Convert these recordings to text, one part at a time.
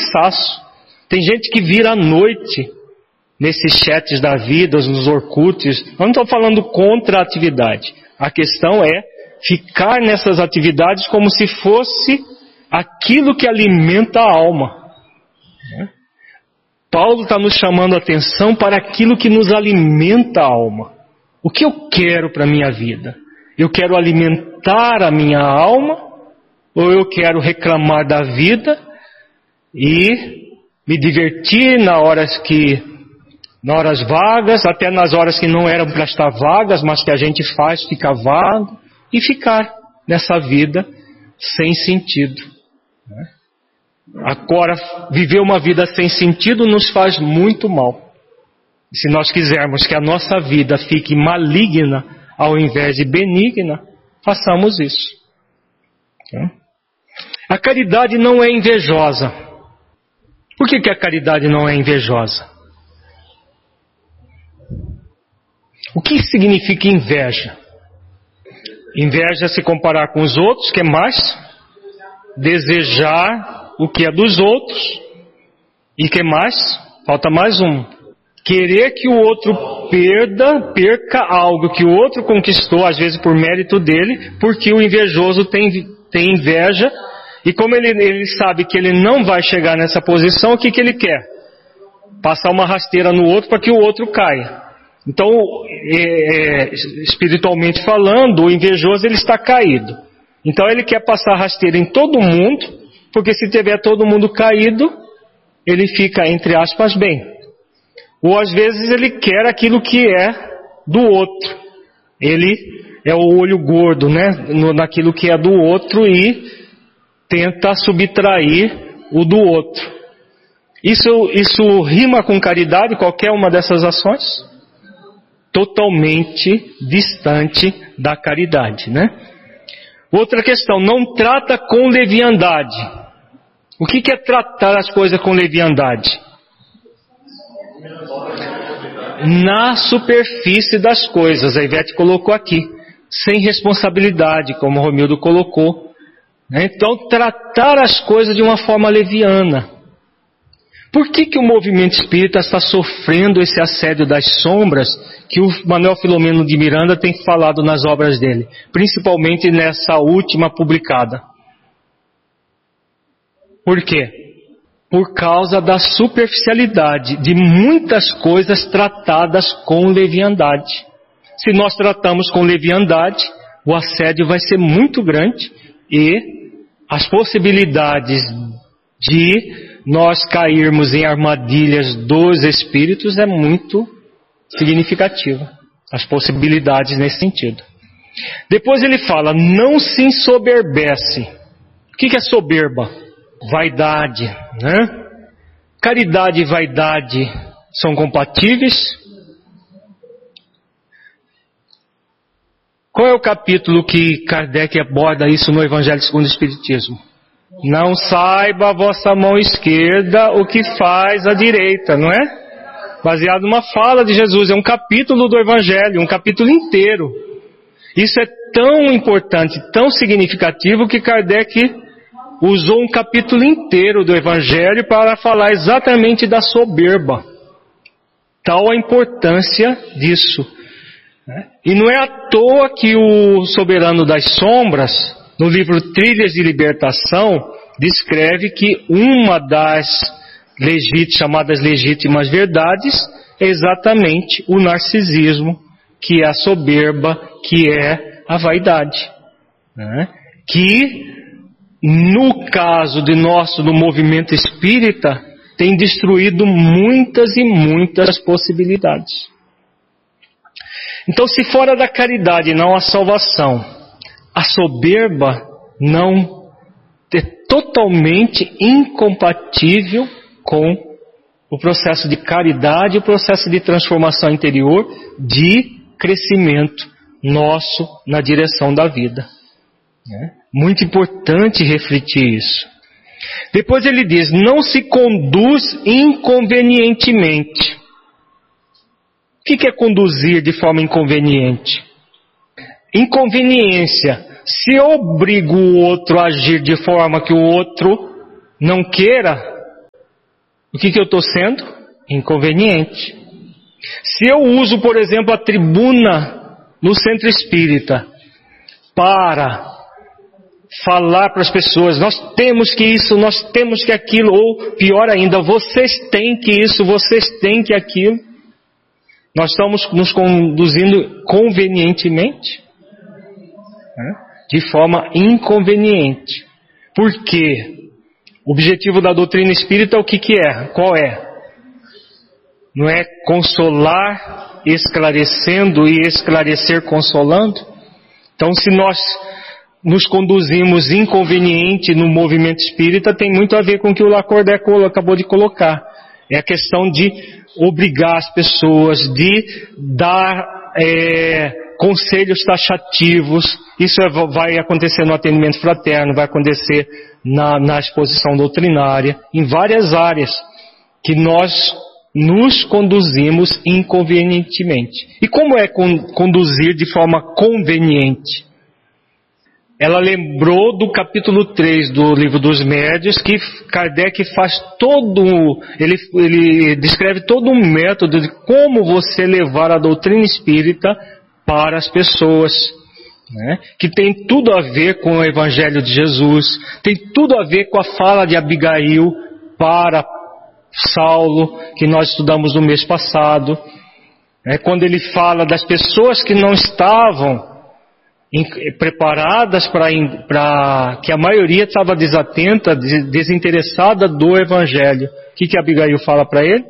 cansaço. Tem gente que vira à noite nesses chats da vida, nos Orkuts. Eu não estou falando contra a atividade. A questão é ficar nessas atividades como se fosse aquilo que alimenta a alma. Paulo está nos chamando a atenção para aquilo que nos alimenta a alma. O que eu quero para a minha vida? Eu quero alimentar a minha alma? Ou eu quero reclamar da vida e me divertir nas horas vagas, até nas horas que não eram para estar vagas, mas que a gente faz ficar vago, e ficar nessa vida sem sentido. Agora, viver uma vida sem sentido nos faz muito mal. Se nós quisermos que a nossa vida fique maligna ao invés de benigna, façamos isso. A caridade não é invejosa. Por que a caridade não é invejosa? O que significa inveja? Inveja é se comparar com os outros, que é mais? Desejar o que é dos outros. E que mais? Falta mais um. Querer que o outro perca algo que o outro conquistou, às vezes por mérito dele, porque o invejoso tem inveja, e como ele sabe que ele não vai chegar nessa posição, o que ele quer? Passar uma rasteira no outro para que o outro caia. Então, espiritualmente falando, o invejoso ele está caído. Então ele quer passar rasteira em todo mundo, porque se tiver todo mundo caído, ele fica, entre aspas, bem. Ou às vezes ele quer aquilo que é do outro. Ele é o olho gordo, né? Naquilo que é do outro e tenta subtrair o do outro. Isso rima com caridade, qualquer uma dessas ações? Totalmente distante da caridade, né? Outra questão, não trata com leviandade. O que é tratar as coisas com leviandade? Na superfície das coisas, a Ivete colocou aqui, sem responsabilidade, como o Romildo colocou. Então, tratar as coisas de uma forma leviana. Por que o movimento espírita está sofrendo esse assédio das sombras que o Manuel Filomeno de Miranda tem falado nas obras dele, principalmente nessa última publicada? Por quê? Por causa da superficialidade de muitas coisas tratadas com leviandade. Se nós tratamos com leviandade, o assédio vai ser muito grande e as possibilidades de nós cairmos em armadilhas dos espíritos é muito significativa. As possibilidades nesse sentido. Depois ele fala, não se ensoberbece. O que é soberba? Vaidade, né? Caridade e vaidade são compatíveis? Qual é o capítulo que Kardec aborda isso no Evangelho segundo o Espiritismo? Não saiba a vossa mão esquerda o que faz a direita, não é? Baseado numa fala de Jesus, é um capítulo do Evangelho, um capítulo inteiro. Isso é tão importante, tão significativo que Kardec usou um capítulo inteiro do Evangelho para falar exatamente da soberba. Tal a importância disso. E não é à toa que o Soberano das Sombras, no livro Trilhas de Libertação, descreve que uma das chamadas legítimas verdades é exatamente o narcisismo, que é a soberba, que é a vaidade. Que, no caso do movimento espírita, tem destruído muitas e muitas possibilidades. Então, se fora da caridade não há salvação, a soberba não é totalmente incompatível com o processo de caridade, o processo de transformação interior, de crescimento nosso na direção da vida. Muito importante refletir isso. Depois ele diz, não se conduz inconvenientemente. O que é conduzir de forma inconveniente? Inconveniência. Se eu obrigo o outro a agir de forma que o outro não queira, O que eu estou sendo? Inconveniente. Se eu uso, por exemplo, a tribuna no centro espírita para falar para as pessoas, nós temos que isso, nós temos que aquilo, ou pior ainda, vocês têm que isso, vocês têm que aquilo, nós estamos nos conduzindo convenientemente, né? De forma inconveniente. Por quê? O objetivo da doutrina espírita o que é? Qual é? Não é consolar esclarecendo e esclarecer consolando? Então, se nós nos conduzimos inconveniente no movimento espírita, tem muito a ver com o que o Lacordaire acabou de colocar. É a questão de obrigar as pessoas, de dar conselhos taxativos. Isso vai acontecer no atendimento fraterno, vai acontecer na exposição doutrinária, em várias áreas que nós nos conduzimos inconvenientemente. E como é conduzir de forma conveniente? Ela lembrou do capítulo 3 do Livro dos Médiuns, que Kardec faz ele descreve todo um método de como você levar a doutrina espírita para as pessoas, né? Que tem tudo a ver com o Evangelho de Jesus, tem tudo a ver com a fala de Abigail para Saulo, que nós estudamos no mês passado, quando ele fala das pessoas que não estavam preparadas para que a maioria estava desatenta, desinteressada do Evangelho. O que Abigail fala para ele?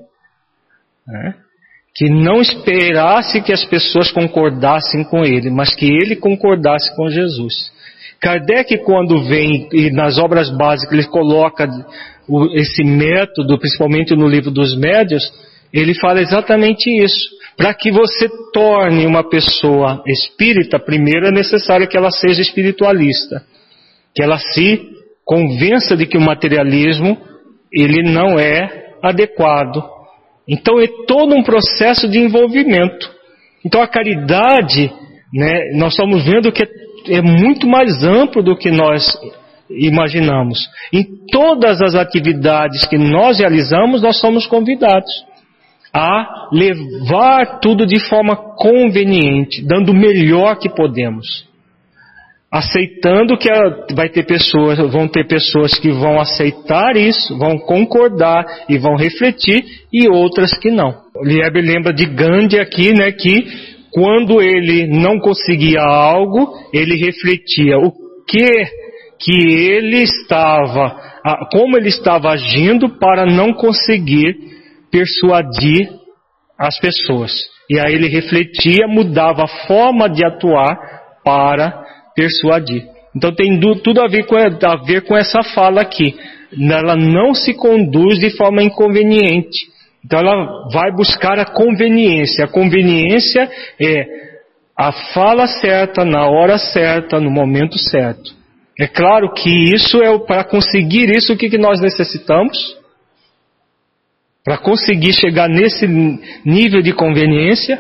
Que não esperasse que as pessoas concordassem com ele, mas que ele concordasse com Jesus. Kardec, quando vem, e nas obras básicas ele coloca esse método, principalmente no Livro dos Médiuns, ele fala exatamente isso. Para que você torne uma pessoa espírita, primeiro é necessário que ela seja espiritualista, que ela se convença de que o materialismo ele não é adequado. Então é todo um processo de envolvimento. Então a caridade, né, nós estamos vendo que é muito mais amplo do que nós imaginamos. Em todas as atividades que nós realizamos, nós somos convidados a levar tudo de forma conveniente, dando o melhor que podemos, aceitando que vão ter pessoas que vão aceitar isso, vão concordar e vão refletir, e outras que não. O Lieber lembra de Gandhi aqui, né, que quando ele não conseguia algo, ele refletia o que ele estava, como ele estava agindo para não conseguir persuadir as pessoas. E aí ele refletia, mudava a forma de atuar para persuadir. Então tem tudo a ver com essa fala aqui. Ela não se conduz de forma inconveniente. Então ela vai buscar a conveniência. A conveniência é a fala certa, na hora certa, no momento certo. É claro que isso para conseguir isso, o que nós necessitamos? Para conseguir chegar nesse nível de conveniência,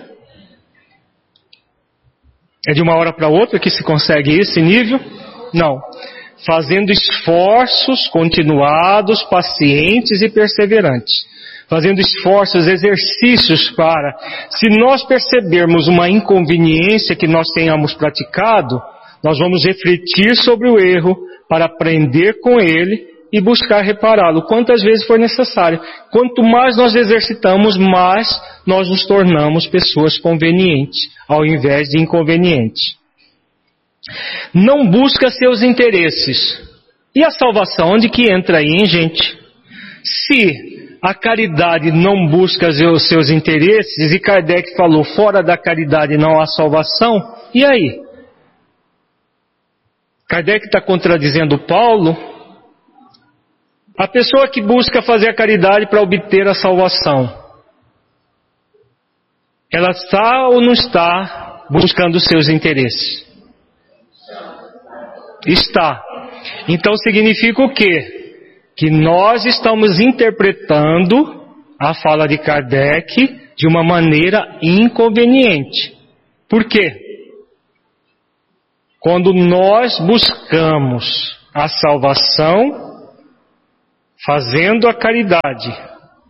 é de uma hora para outra que se consegue esse nível? Não. Fazendo esforços continuados, pacientes e perseverantes. Fazendo esforços, exercícios para, se nós percebermos uma inconveniência que nós tenhamos praticado, nós vamos refletir sobre o erro para aprender com ele e buscar repará-lo quantas vezes for necessário. Quanto mais nós exercitamos, mais nós nos tornamos pessoas convenientes, ao invés de inconvenientes. Não busca seus interesses. E a salvação, onde que entra aí, hein, gente? Se a caridade não busca os seus interesses, e Kardec falou, fora da caridade não há salvação, e aí? Kardec está contradizendo Paulo. A pessoa que busca fazer a caridade para obter a salvação, ela está ou não está buscando os seus interesses? Está. Então significa o quê? Que nós estamos interpretando a fala de Kardec de uma maneira inconveniente. Por quê? Quando nós buscamos a salvação fazendo a caridade,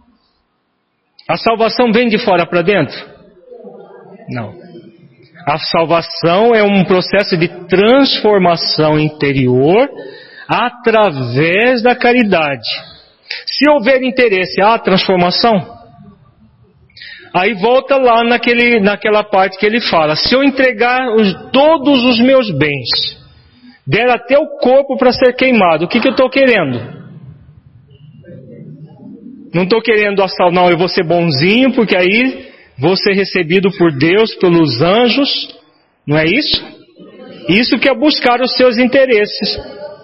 A salvação vem de fora para dentro? Não. A salvação é um processo de transformação interior através da caridade. Se houver interesse, há transformação? Aí volta lá naquela parte que ele fala: se eu entregar todos os meus bens, der até o corpo para ser queimado, o que eu estou querendo? Não estou querendo não, eu vou ser bonzinho, porque aí vou ser recebido por Deus, pelos anjos. Não é isso? Isso que é buscar os seus interesses.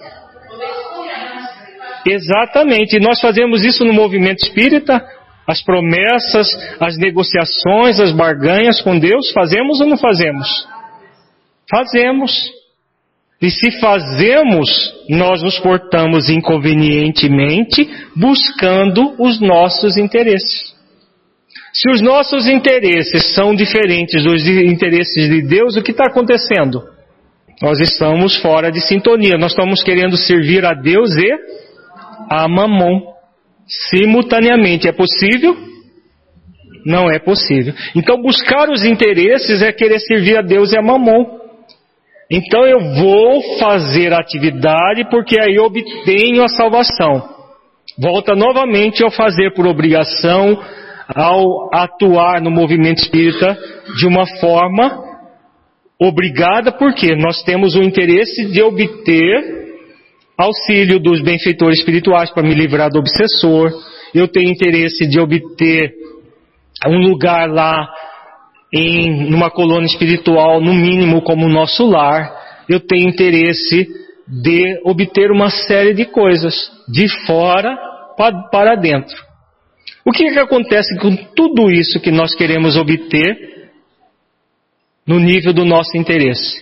Exatamente. E nós fazemos isso no movimento espírita. As promessas, as negociações, as barganhas com Deus, fazemos ou não fazemos? Fazemos. E se fazemos, nós nos portamos inconvenientemente buscando os nossos interesses. Se os nossos interesses são diferentes dos interesses de Deus, o que está acontecendo? Nós estamos fora de sintonia. Nós estamos querendo servir a Deus e a Mamon simultaneamente. É possível? Não é possível. Então buscar os interesses é querer servir a Deus e a Mamon. Então eu vou fazer a atividade porque aí eu obtenho a salvação. Volta novamente ao fazer por obrigação, ao atuar no movimento espírita de uma forma obrigada, porque nós temos o interesse de obter auxílio dos benfeitores espirituais para me livrar do obsessor. Eu tenho interesse de obter um lugar lá numa colônia espiritual, no mínimo como o nosso lar. Eu tenho interesse de obter uma série de coisas de fora para dentro. O que acontece com tudo isso que nós queremos obter no nível do nosso interesse?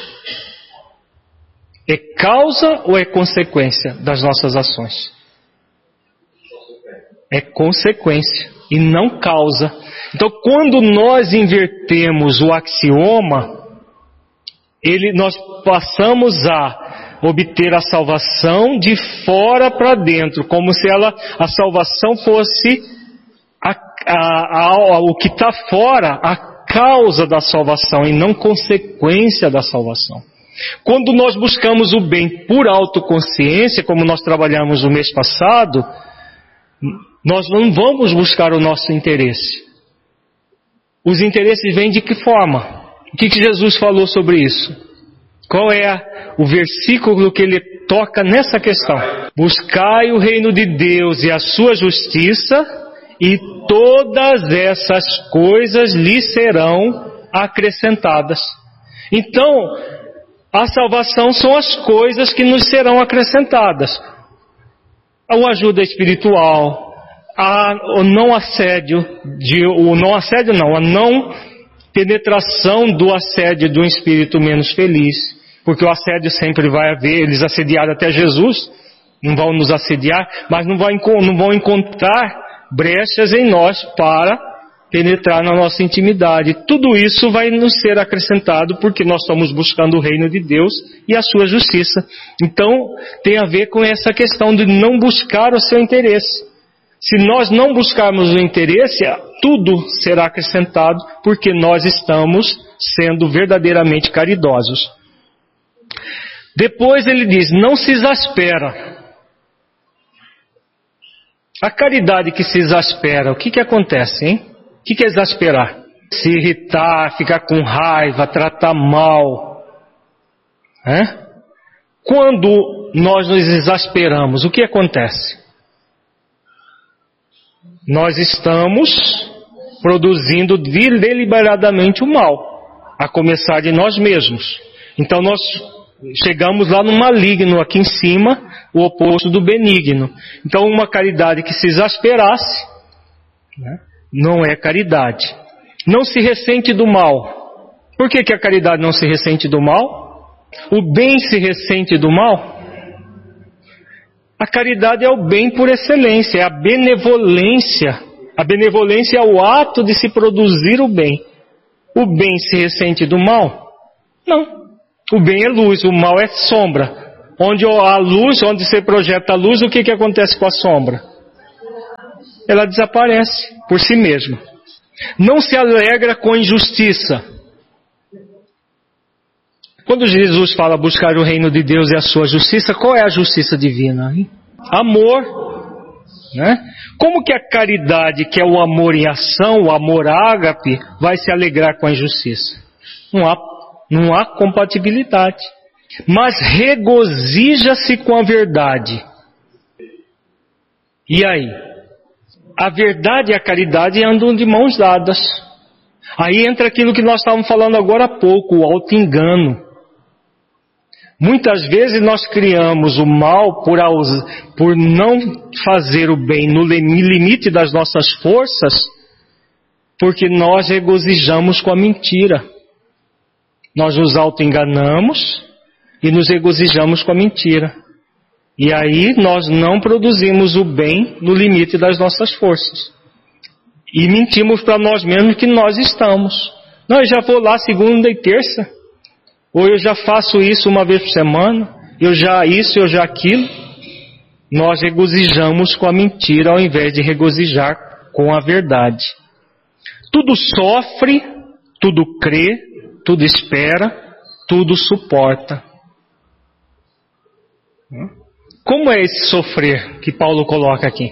É causa ou é consequência das nossas ações? É consequência e não causa. Então, quando nós invertemos o axioma, nós passamos a obter a salvação de fora para dentro, como se a salvação fosse o que está fora, a causa da salvação e não consequência da salvação. Quando nós buscamos o bem por autoconsciência, como nós trabalhamos no mês passado, nós não vamos buscar o nosso interesse. Os interesses vêm de que forma? O que Jesus falou sobre isso? Qual é o versículo que ele toca nessa questão? Buscai o reino de Deus e a sua justiça, e todas essas coisas lhe serão acrescentadas. Então, a salvação são as coisas que nos serão acrescentadas. A ajuda espiritual, a não penetração do assédio de um espírito menos feliz, porque o assédio sempre vai haver. Eles assediaram até Jesus, não vão nos assediar, mas não vão encontrar brechas em nós para penetrar na nossa intimidade. Tudo isso vai nos ser acrescentado porque nós estamos buscando o reino de Deus e a sua justiça. Então tem a ver com essa questão de não buscar o seu interesse. Se nós não buscarmos o interesse, tudo será acrescentado porque nós estamos sendo verdadeiramente caridosos. Depois ele diz: não se exaspera. A caridade que se exaspera, o que acontece, hein? O que é exasperar? Se irritar, ficar com raiva, tratar mal. Quando nós nos exasperamos, o que acontece? Nós estamos produzindo deliberadamente o mal, a começar de nós mesmos. Então nós chegamos lá no maligno, aqui em cima, o oposto do benigno. Então uma caridade que se exasperasse, não é caridade. Não se ressente do mal. Por que a caridade não se ressente do mal? O bem se ressente do mal? A caridade é o bem por excelência, é a benevolência. A benevolência é o ato de se produzir o bem. O bem se ressente do mal? Não. O bem é luz, o mal é sombra. Onde há luz, onde você projeta a luz, o que acontece com a sombra? ela desaparece por si mesma. Não se alegra com a injustiça. Quando Jesus fala buscar o reino de Deus e a sua justiça, qual é a justiça divina? Amor, né? Como que a caridade, que é o amor em ação, o amor ágape, vai se alegrar com a injustiça? Não há compatibilidade. Mas regozija-se com a verdade. E aí? A verdade e a caridade andam de mãos dadas. Aí entra aquilo que nós estávamos falando agora há pouco, o auto-engano. Muitas vezes nós criamos o mal por não fazer o bem no limite das nossas forças, porque nós regozijamos com a mentira. Nós nos auto-enganamos e nos regozijamos com a mentira. E aí nós não produzimos o bem no limite das nossas forças. E mentimos para nós mesmos que nós estamos. Não, eu já vou lá segunda e terça. Ou eu já faço isso uma vez por semana. Eu já isso, eu já aquilo. Nós regozijamos com a mentira ao invés de regozijar com a verdade. Tudo sofre, tudo crê, tudo espera, tudo suporta. Como é esse sofrer que Paulo coloca aqui?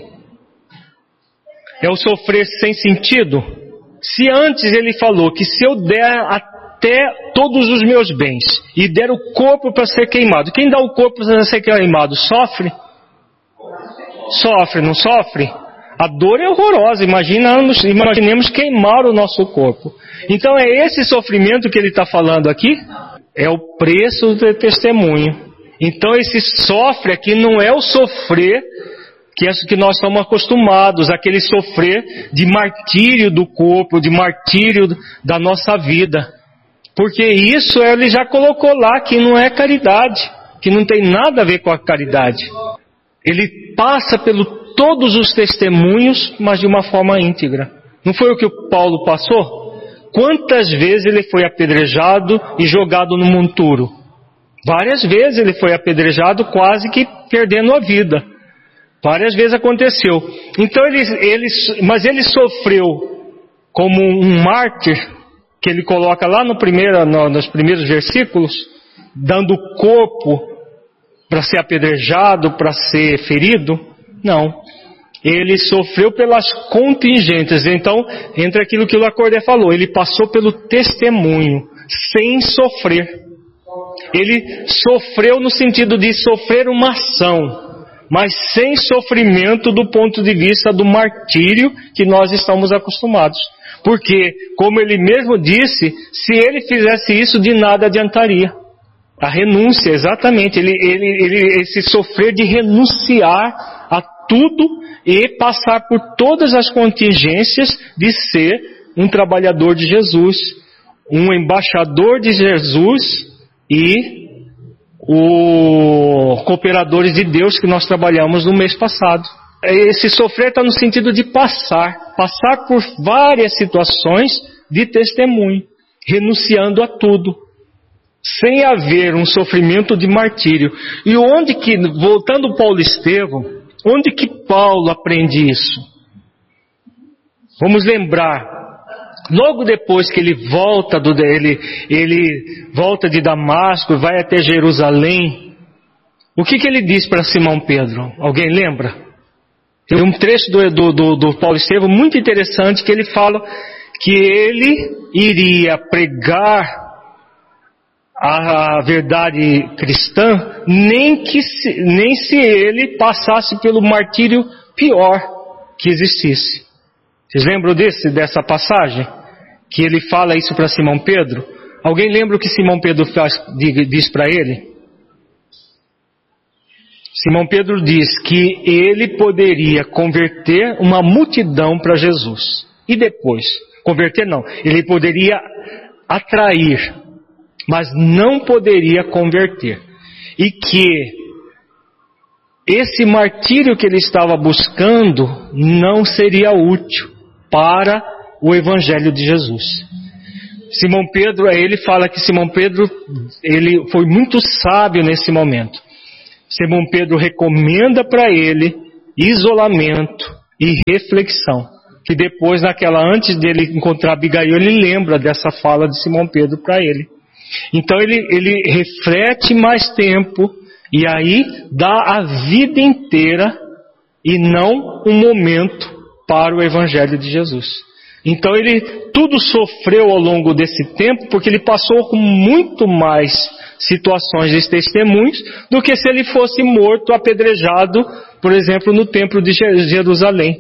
É o sofrer sem sentido? Se antes ele falou que se eu der até todos os meus bens e der o corpo para ser queimado, quem dá o corpo para ser queimado sofre? Sofre, não sofre? A dor é horrorosa, imaginemos queimar o nosso corpo. Então é esse sofrimento que ele está falando aqui? É o preço do testemunho. Então esse sofre aqui não é o sofrer que nós estamos acostumados, aquele sofrer de martírio do corpo, de martírio da nossa vida. Porque isso ele já colocou lá que não é caridade, que não tem nada a ver com a caridade. Ele passa pelo todos os testemunhos, mas de uma forma íntegra. Não foi o que o Paulo passou? Quantas vezes ele foi apedrejado e jogado no monturo? Várias vezes ele foi apedrejado, quase que perdendo a vida. Várias vezes aconteceu. Então mas ele sofreu como um mártir, que ele coloca lá nos primeiros versículos, dando o corpo para ser apedrejado, para ser ferido. Não. Ele sofreu pelas contingências. Então, entra aquilo que o Lacordaire falou. Ele passou pelo testemunho, sem sofrer. Ele sofreu no sentido de sofrer uma ação, mas sem sofrimento do ponto de vista do martírio que nós estamos acostumados. Porque, como ele mesmo disse, se ele fizesse isso, de nada adiantaria. A renúncia, exatamente. Esse sofrer de renunciar a tudo e passar por todas as contingências de ser um trabalhador de Jesus, um embaixador de Jesus e os cooperadores de Deus que nós trabalhamos no mês passado. Esse sofrer está no sentido de passar por várias situações de testemunho, renunciando a tudo, sem haver um sofrimento de martírio. E voltando Paulo Estevão, onde que Paulo aprende isso? Vamos lembrar, logo depois que ele volta de Damasco, vai até Jerusalém, o que ele diz para Simão Pedro? Alguém lembra? Tem um trecho do Paulo Estevão muito interessante, que ele fala que ele iria pregar a verdade cristã nem se ele passasse pelo martírio pior que existisse. Vocês lembram dessa passagem? Que ele fala isso para Simão Pedro? Alguém lembra o que Simão Pedro diz para ele? Simão Pedro diz que ele poderia converter uma multidão para Jesus. E depois? Converter não. Ele poderia atrair, mas não poderia converter. E que esse martírio que ele estava buscando não seria útil para o Evangelho de Jesus. Simão Pedro, ele fala que Simão Pedro, ele foi muito sábio nesse momento. Simão Pedro recomenda para ele isolamento, e reflexão. Que depois, antes dele encontrar Abigail, ele lembra dessa fala de Simão Pedro para ele. Então ele reflete mais tempo e aí dá a vida inteira e não um momento para o Evangelho de Jesus. Então ele tudo sofreu ao longo desse tempo porque ele passou com muito mais situações de testemunhos do que se ele fosse morto, apedrejado, por exemplo, no templo de Jerusalém,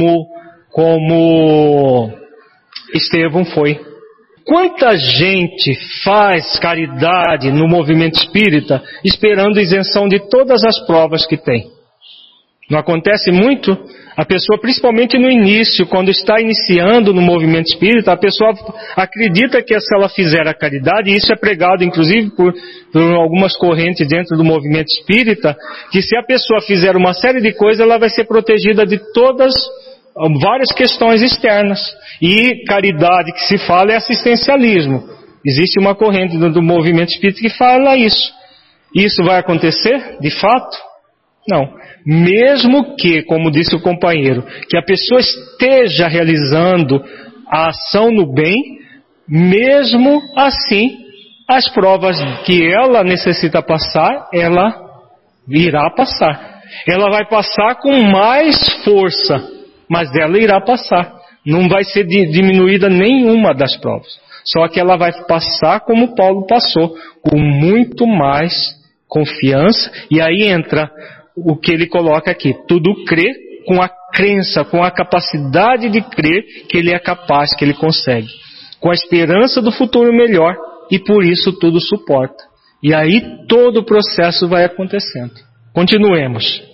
como Estevão foi. Quanta gente faz caridade no movimento espírita esperando isenção de todas as provas que tem? Não acontece muito? A pessoa, principalmente no início, quando está iniciando no movimento espírita, a pessoa acredita que se ela fizer a caridade, e isso é pregado inclusive por algumas correntes dentro do movimento espírita, que se a pessoa fizer uma série de coisas, ela vai ser protegida de várias questões externas. E caridade que se fala é assistencialismo. Existe uma corrente do movimento espírita que fala isso. Isso vai acontecer, de fato? Não. Mesmo que, como disse o companheiro, que a pessoa esteja realizando a ação no bem, mesmo assim, as provas que ela necessita passar, ela irá passar. Ela vai passar com mais força, mas ela irá passar. Não vai ser diminuída nenhuma das provas. Só que ela vai passar como Paulo passou, com muito mais confiança. E aí entra o que ele coloca aqui. Tudo crê com a crença, com a capacidade de crer que ele é capaz, que ele consegue. Com a esperança do futuro melhor. E por isso tudo suporta. E aí todo o processo vai acontecendo. Continuemos.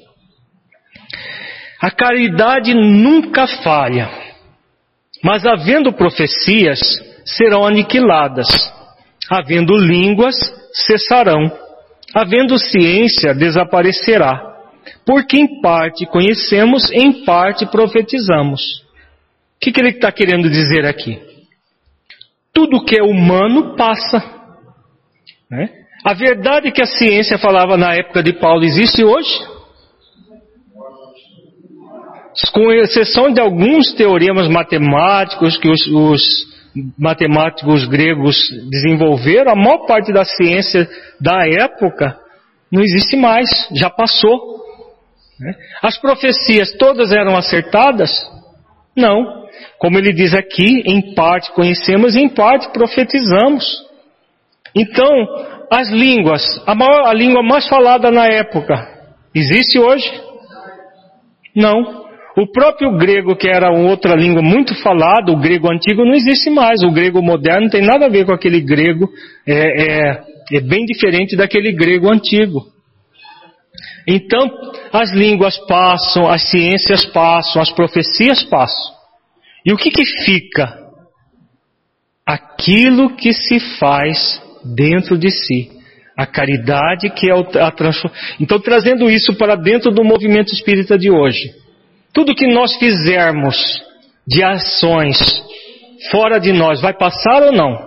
A caridade nunca falha, mas havendo profecias, serão aniquiladas. Havendo línguas, cessarão. Havendo ciência, desaparecerá. Porque em parte conhecemos, em parte profetizamos. O que ele está querendo dizer aqui? Tudo que é humano passa. Né? A verdade que a ciência falava na época de Paulo existe hoje? Com exceção de alguns teoremas matemáticos que os matemáticos gregos desenvolveram, a maior parte da ciência da época não existe mais, já passou. As profecias todas eram acertadas? Não. Como ele diz aqui, em parte conhecemos e em parte profetizamos. Então, as línguas, a língua mais falada na época, existe hoje? Não. O próprio grego, que era outra língua muito falada, o grego antigo, não existe mais. O grego moderno não tem nada a ver com aquele grego, é bem diferente daquele grego antigo. Então, as línguas passam, as ciências passam, as profecias passam. E o que fica? Aquilo que se faz dentro de si. A caridade que é a transformação. Então, trazendo isso para dentro do movimento espírita de hoje. Tudo que nós fizermos de ações fora de nós, vai passar ou não?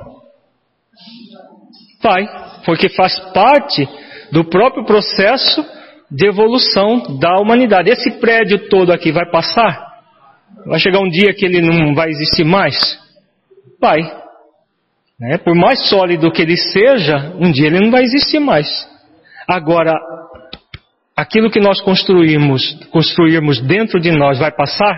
Vai, porque faz parte do próprio processo de evolução da humanidade. Esse prédio todo aqui vai passar? Vai chegar um dia que ele não vai existir mais? Vai. Por mais sólido que ele seja, um dia ele não vai existir mais. Agora, aquilo que nós construirmos dentro de nós vai passar?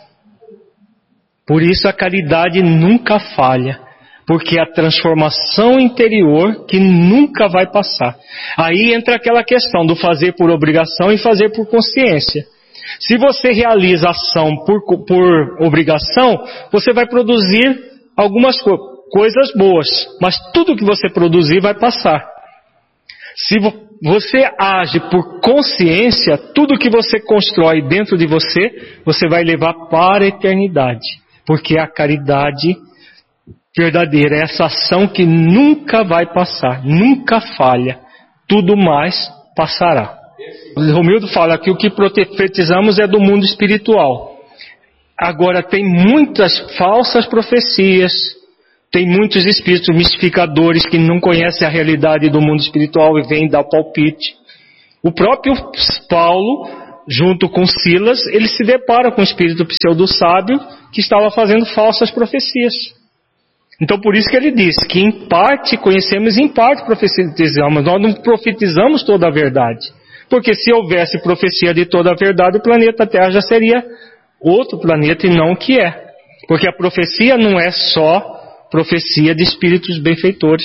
Por isso a caridade nunca falha, porque é a transformação interior que nunca vai passar. Aí entra aquela questão do fazer por obrigação e fazer por consciência. Se você realiza ação por obrigação, você vai produzir algumas coisas boas, mas tudo que você produzir vai passar. Se você age por consciência, tudo que você constrói dentro de você, você vai levar para a eternidade. Porque é a caridade verdadeira, é essa ação que nunca vai passar, nunca falha. Tudo mais passará. O Romildo fala que o que profetizamos é do mundo espiritual. Agora, tem muitas falsas profecias, tem muitos espíritos mistificadores que não conhecem a realidade do mundo espiritual e vêm dar palpite. O próprio Paulo, junto com Silas, ele se depara com o espírito pseudo-sábio que estava fazendo falsas profecias. Então por isso que ele diz que em parte conhecemos, em parte profetizamos. Nós não profetizamos toda a verdade. Porque se houvesse profecia de toda a verdade, o planeta Terra já seria outro planeta e não o que é. Porque a profecia não é só profecia de espíritos benfeitores.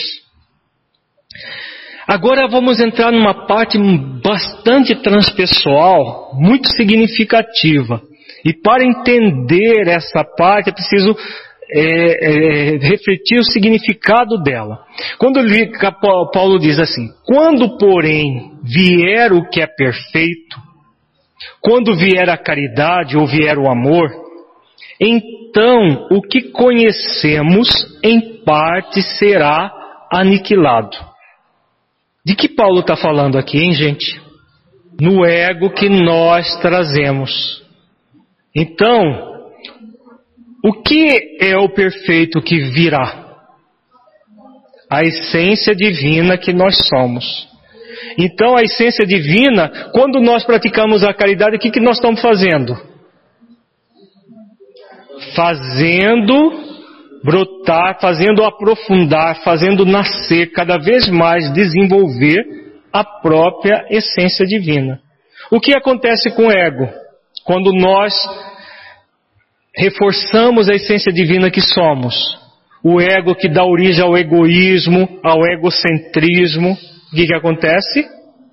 Agora vamos entrar numa parte bastante transpessoal, muito significativa. E para entender essa parte é preciso refletir o significado dela. Quando Paulo diz assim: quando porém vier o que é perfeito, quando vier a caridade ou vier o amor, então o que conhecemos em parte será aniquilado. De que Paulo está falando aqui, hein, gente? No ego que nós trazemos. Então, o que é o perfeito que virá? A essência divina que nós somos. Então, a essência divina, quando nós praticamos a caridade, o que nós estamos fazendo? Fazendo brotar, fazendo aprofundar, fazendo nascer, cada vez mais desenvolver a própria essência divina. O que acontece com o ego? Quando nós reforçamos a essência divina que somos. O ego que dá origem ao egoísmo, ao egocentrismo. O que acontece?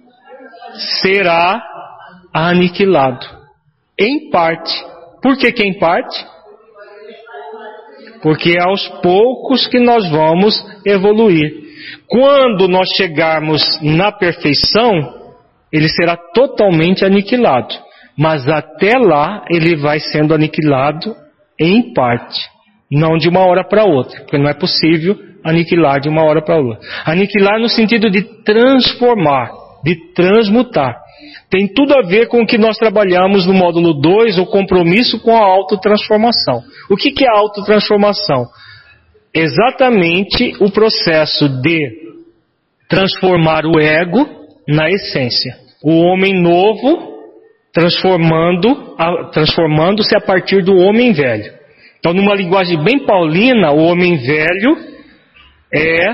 Será aniquilado. Em parte. Por que em parte? Porque é aos poucos que nós vamos evoluir. Quando nós chegarmos na perfeição, ele será totalmente aniquilado. Mas até lá, ele vai sendo aniquilado em parte. Não de uma hora para outra. Porque não é possível aniquilar de uma hora para outra. Aniquilar no sentido de transformar, de transmutar. Tem tudo a ver com o que nós trabalhamos no módulo 2, o compromisso com a autotransformação. O que é a autotransformação? Exatamente o processo de transformar o ego na essência. O homem novo transformando-se a partir do homem velho. Então, numa linguagem bem paulina, o homem velho é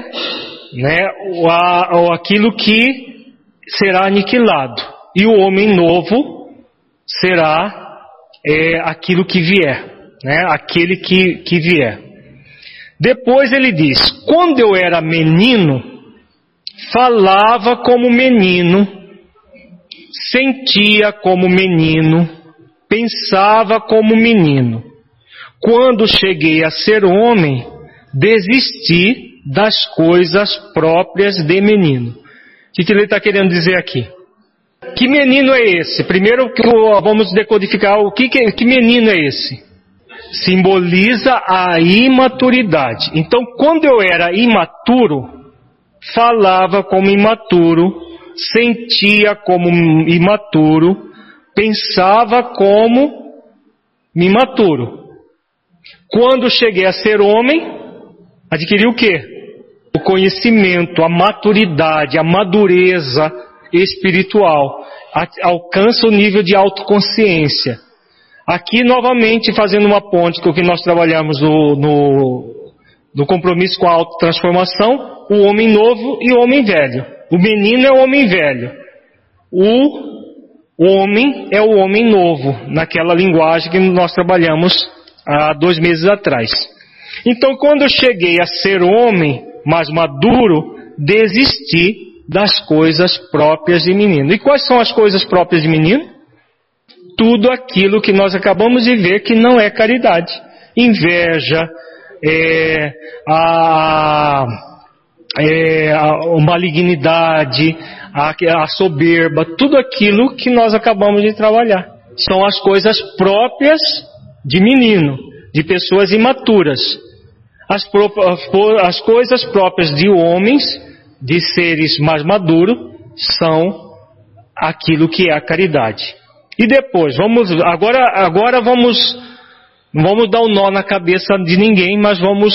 aquilo que será aniquilado. E o homem novo será aquilo que vier, aquele que vier. Depois ele diz: quando eu era menino, falava como menino, sentia como menino, pensava como menino. Quando cheguei a ser homem, desisti das coisas próprias de menino. O que ele está querendo dizer aqui? Que menino é esse? Primeiro vamos decodificar que menino é esse. Simboliza a imaturidade. Então, quando eu era imaturo, falava como imaturo, sentia como imaturo, pensava como imaturo. Quando cheguei a ser homem, adquiri o quê? O conhecimento, a maturidade, a madureza espiritual, alcança o nível de autoconsciência. Aqui novamente fazendo uma ponte com o que nós trabalhamos no compromisso com a autotransformação, o homem novo e o homem velho. O menino é o homem velho, o homem é o homem novo, naquela linguagem que nós trabalhamos há 2 meses atrás. Então, quando eu cheguei a ser homem mais maduro, desisti das coisas próprias de menino. E quais são as coisas próprias de menino? Tudo aquilo que nós acabamos de ver que não é caridade. Inveja, a malignidade, a soberba, tudo aquilo que nós acabamos de trabalhar. São as coisas próprias de menino, de pessoas imaturas. As coisas próprias de homens, de seres mais maduros, são aquilo que é a caridade. E depois, agora vamos, não vamos dar um nó na cabeça de ninguém, mas vamos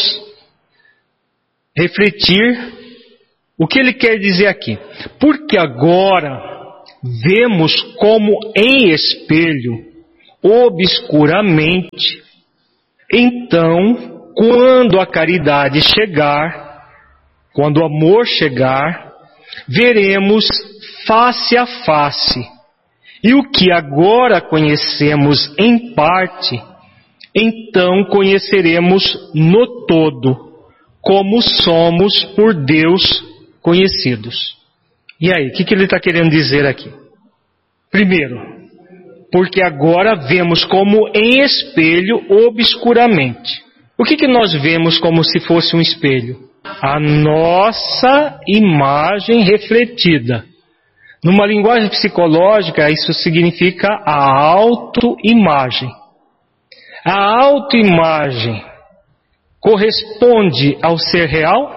refletir o que ele quer dizer aqui. Porque agora vemos como em espelho, obscuramente. Então, quando a caridade chegar, quando o amor chegar, veremos face a face. E o que agora conhecemos em parte, então conheceremos no todo, como somos por Deus conhecidos. E aí, o que ele está querendo dizer aqui? Primeiro, porque agora vemos como em espelho obscuramente. O que nós vemos como se fosse um espelho? A nossa imagem refletida. Numa linguagem psicológica, isso significa a autoimagem. A autoimagem corresponde ao ser real?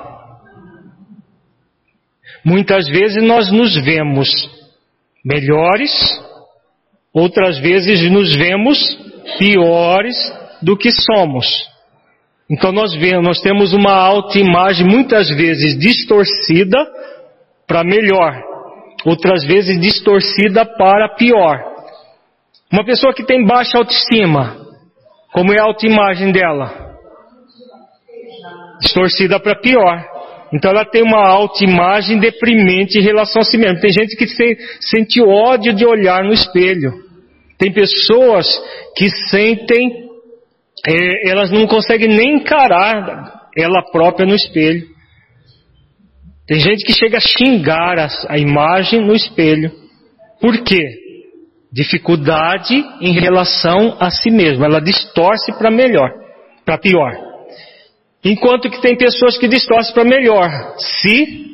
Muitas vezes nós nos vemos melhores, outras vezes nos vemos piores do que somos. Então nós temos uma autoimagem muitas vezes distorcida para melhor, outras vezes distorcida para pior. Uma pessoa que tem baixa autoestima, como é a autoimagem dela? Distorcida para pior. Então ela tem uma autoimagem deprimente em relação a si mesma. Tem gente que sente ódio de olhar no espelho. Tem pessoas que sentem, elas não conseguem nem encarar ela própria no espelho. Tem gente que chega a xingar a imagem no espelho. Por quê? Dificuldade em relação a si mesma. Ela distorce para melhor, para pior. Enquanto que tem pessoas que distorcem para melhor. Se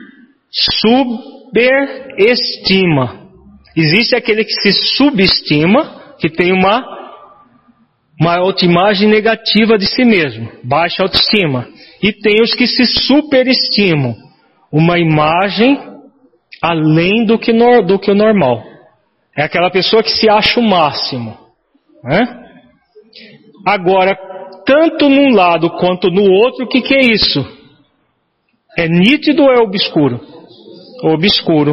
superestima. Existe aquele que se subestima, que tem uma autoimagem negativa de si mesmo, baixa autoestima. E tem os que se superestimam, uma imagem além do que o normal. É aquela pessoa que se acha o máximo, né? Agora, tanto num lado quanto no outro, o que é isso? É nítido ou é obscuro? Obscuro.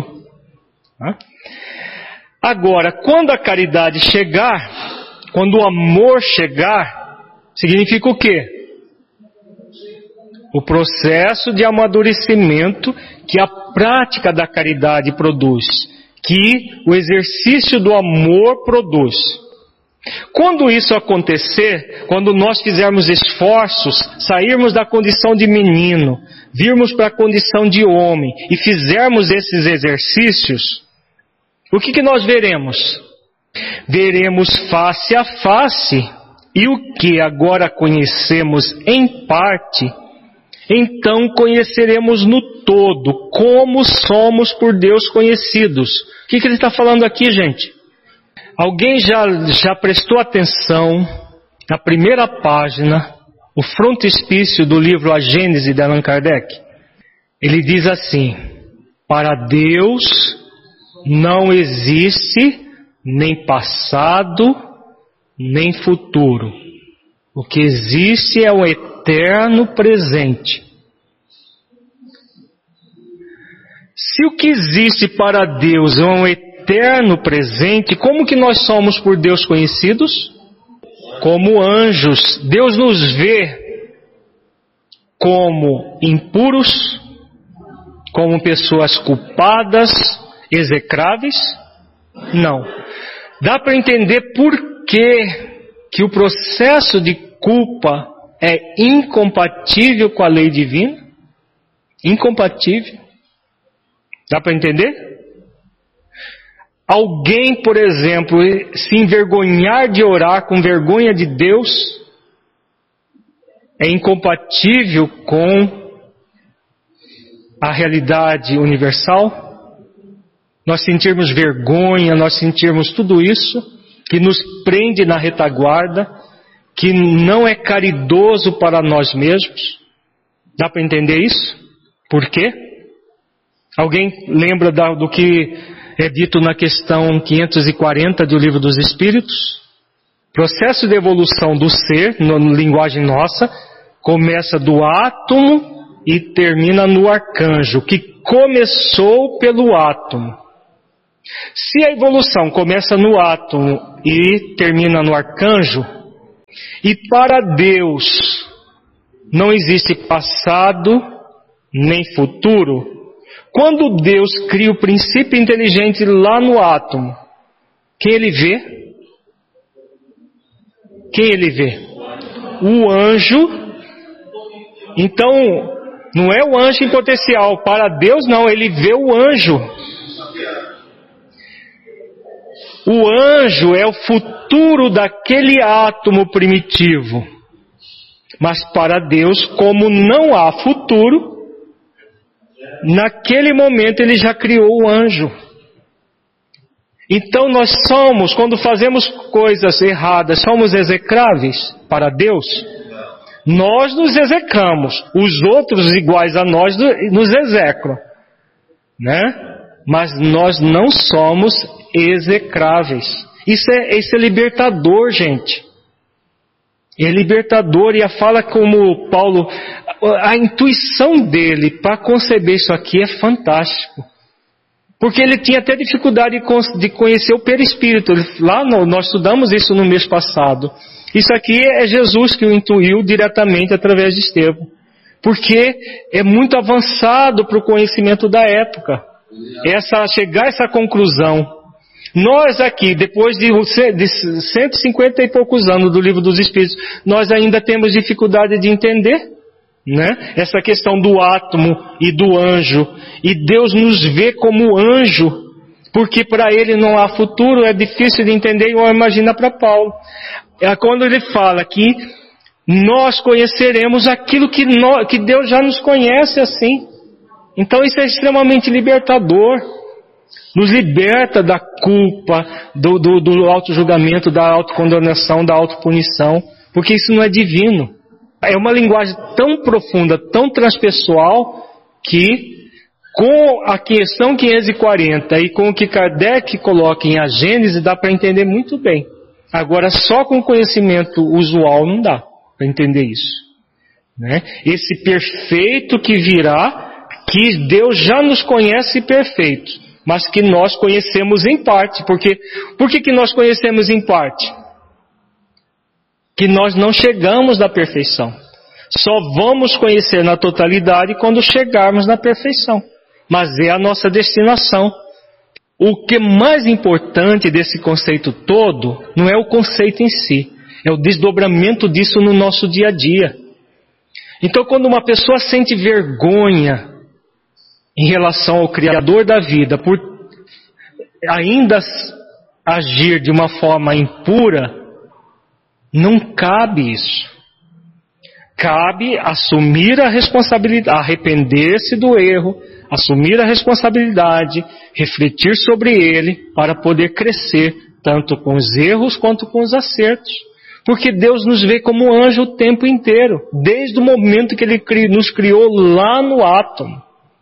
Agora, quando a caridade chegar, quando o amor chegar, significa o quê? O processo de amadurecimento que a prática da caridade produz, que o exercício do amor produz. Quando isso acontecer, quando nós fizermos esforços, sairmos da condição de menino, virmos para a condição de homem e fizermos esses exercícios, o que nós veremos? Veremos face a face, e o que agora conhecemos em parte, então conheceremos no todo, como somos por Deus conhecidos. O que ele está falando aqui, gente? Alguém já prestou atenção na primeira página, o frontispício do livro A Gênese de Allan Kardec? Ele diz assim: para Deus não existe nem passado, nem futuro. O que existe é o eterno presente. Se o que existe para Deus é um eterno presente, como que nós somos por Deus conhecidos? Como anjos. Deus nos vê como impuros, como pessoas culpadas, execráveis? Não. Dá para entender por que o processo de culpa é incompatível com a lei divina? Incompatível. Dá para entender? Alguém, por exemplo, se envergonhar de orar com vergonha de Deus é incompatível com a realidade universal? Nós sentirmos vergonha, nós sentirmos tudo isso que nos prende na retaguarda, que não é caridoso para nós mesmos. Dá para entender isso? Por quê? Alguém lembra do que é dito na questão 540 do Livro dos Espíritos? Processo de evolução do ser, na linguagem nossa, começa do átomo e termina no arcanjo, que começou pelo átomo. Se a evolução começa no átomo e termina no arcanjo, e para Deus não existe passado nem futuro, quando Deus cria o princípio inteligente lá no átomo, quem ele vê? Quem ele vê? O anjo. Então, não é o anjo em potencial. Para Deus não, ele vê o anjo. O anjo é o futuro daquele átomo primitivo. Mas para Deus, como não há futuro, naquele momento ele já criou o anjo. Então nós somos, quando fazemos coisas erradas, somos execráveis para Deus? Nós nos execramos, os outros iguais a nós nos execram, né? Mas nós não somos execráveis. Isso é libertador, gente. É libertador, e a fala como Paulo, a intuição dele para conceber isso aqui é fantástico. Porque ele tinha até dificuldade de conhecer o perispírito. Nós estudamos isso no mês passado. Isso aqui é Jesus que o intuiu diretamente através de Estevão. Porque é muito avançado para o conhecimento da época. Chegar a essa conclusão. Nós aqui, depois de 150 e poucos anos do Livro dos Espíritos, nós ainda temos dificuldade de entender, né? Essa questão do átomo e do anjo. E Deus nos vê como anjo, porque para ele não há futuro, é difícil de entender, igual imagina para Paulo. É quando ele fala que nós conheceremos aquilo que Deus já nos conhece assim. Então isso é extremamente libertador. Nos liberta da culpa, do auto-julgamento, da autocondenação, da autopunição, porque isso não é divino. É uma linguagem tão profunda, tão transpessoal, que com a questão 540 e com o que Kardec coloca em A Gênese, dá para entender muito bem. Agora, só com conhecimento usual não dá para entender isso, né? Esse perfeito que virá, que Deus já nos conhece perfeito, mas que nós conhecemos em parte. Por que nós conhecemos em parte? Que nós não chegamos na perfeição. Só vamos conhecer na totalidade quando chegarmos na perfeição. Mas é a nossa destinação. O que é mais importante desse conceito todo não é o conceito em si, é o desdobramento disso no nosso dia a dia. Então, quando uma pessoa sente vergonha em relação ao Criador da vida por ainda agir de uma forma impura, não cabe isso. Cabe assumir a responsabilidade, arrepender-se do erro, assumir a responsabilidade, refletir sobre ele para poder crescer, tanto com os erros quanto com os acertos. Porque Deus nos vê como anjo o tempo inteiro, desde o momento que Ele nos criou lá no átomo.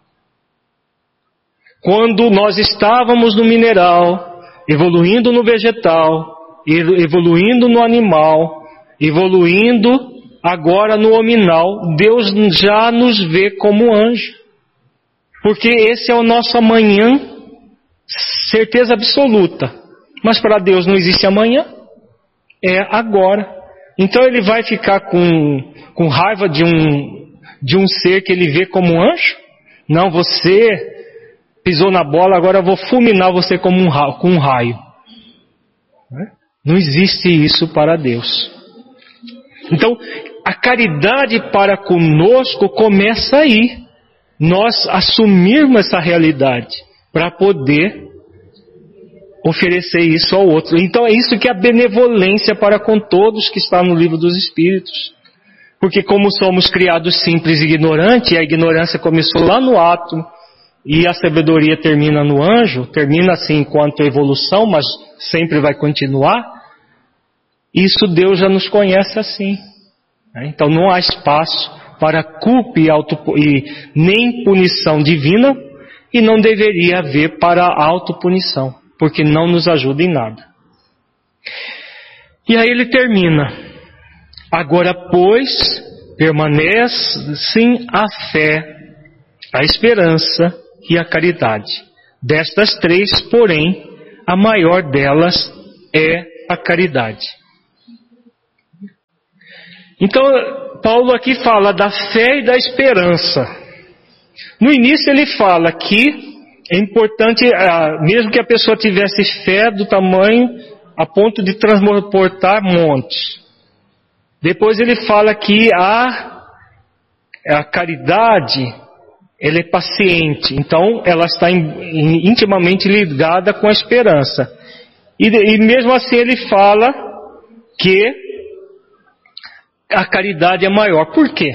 Quando nós estávamos no mineral, evoluindo no vegetal, evoluindo no animal, evoluindo agora no hominal, Deus já nos vê como anjo. Porque esse é o nosso amanhã, certeza absoluta. Mas para Deus não existe amanhã, é agora. Então ele vai ficar com raiva de um ser que ele vê como anjo? Não, você pisou na bola, agora eu vou fulminar você com um raio. Não existe isso para Deus. Então, a caridade para conosco começa aí. Nós assumirmos essa realidade para poder oferecer isso ao outro. Então é isso que é a benevolência para com todos que está no Livro dos Espíritos. Porque como somos criados simples e ignorantes, e a ignorância começou lá no átomo, e a sabedoria termina no anjo, termina assim enquanto evolução, mas sempre vai continuar, isso Deus já nos conhece assim. Então não há espaço para culpa e nem punição divina, e não deveria haver para autopunição, porque não nos ajuda em nada. E aí ele termina: agora, pois, permanecem a fé, a esperança e a caridade. Destas três, porém, a maior delas é a caridade. Então, Paulo aqui fala da fé e da esperança. No início ele fala que é importante, mesmo que a pessoa tivesse fé do tamanho a ponto de transportar montes. Depois ele fala que a caridade, ela é paciente, então ela está intimamente ligada com a esperança. E mesmo assim ele fala que a caridade é maior. Por quê?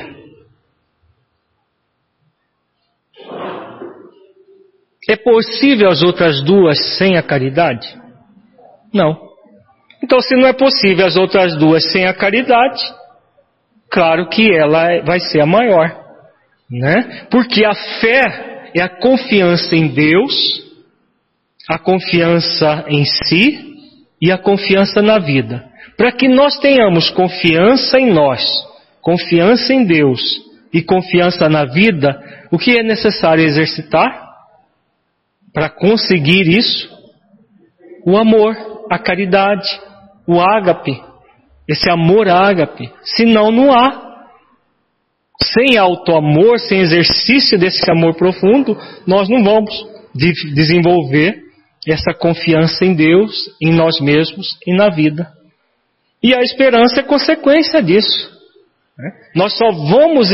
É possível as outras duas sem a caridade? Não. Então, se não é possível as outras duas sem a caridade, claro que ela vai ser a maior, né? Porque a fé é a confiança em Deus, a confiança em si e a confiança na vida. Para que nós tenhamos confiança em nós, confiança em Deus e confiança na vida, o que é necessário exercitar? Para conseguir isso, o amor, a caridade, o ágape, esse amor ágape. Senão não há. Sem auto-amor, sem exercício desse amor profundo, nós não vamos desenvolver essa confiança em Deus, em nós mesmos e na vida. E a esperança é consequência disso. Nós só vamos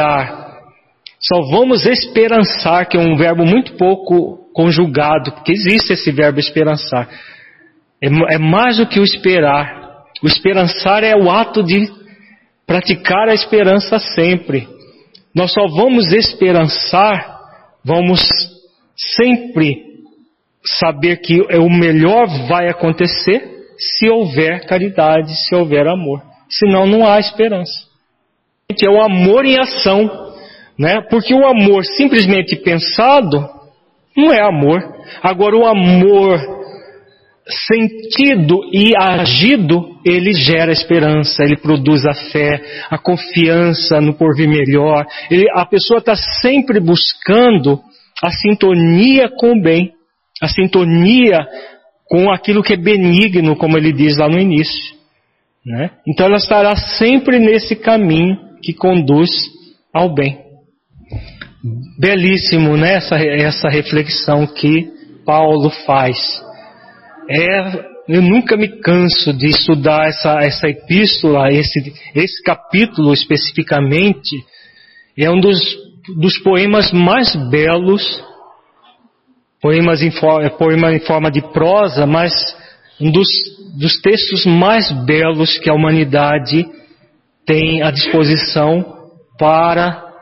esperançar, que é um verbo muito pouco conjugado, porque existe esse verbo esperançar. É mais do que o esperar. O esperançar é o ato de praticar a esperança sempre. Nós só vamos esperançar, vamos sempre saber que o melhor vai acontecer se houver caridade, se houver amor. Senão não há esperança. É o amor em ação, né? Porque o amor simplesmente pensado não é amor. Agora o amor sentido e agido, ele gera esperança, ele produz a fé, a confiança no porvir melhor. A pessoa está sempre buscando a sintonia com o bem, a sintonia com aquilo que é benigno, como ele diz lá no início, né? Então ela estará sempre nesse caminho que conduz ao bem. Belíssimo, né? Essa reflexão que Paulo faz. Eu nunca me canso de estudar essa epístola, esse capítulo especificamente. É um dos poemas mais belos, poema em forma de prosa, mas um dos textos mais belos que a humanidade tem à disposição para